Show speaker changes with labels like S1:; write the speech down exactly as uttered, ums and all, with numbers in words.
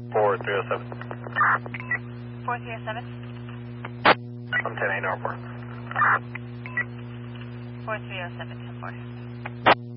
S1: four three oh seven.
S2: four three oh seven.
S1: I'm ten eight Norfolk.
S2: four three oh seven, ten four.